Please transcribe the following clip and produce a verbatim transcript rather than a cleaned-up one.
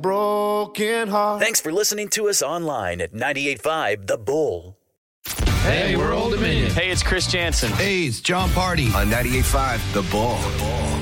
broken heart. Thanks for listening to us online at ninety-eight point five The Bull. Hey, we're Old Dominion. Hey, it's Chris Jansen. Hey, it's John Party. On ninety-eight point five The Bull.